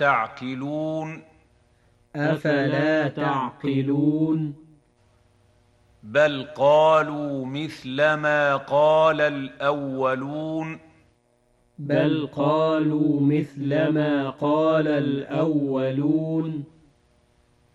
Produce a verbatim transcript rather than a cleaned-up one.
تعقلون أفلا تعقلون بل قالوا مثل ما قال الأولون بل قالوا مثل ما قال الأولون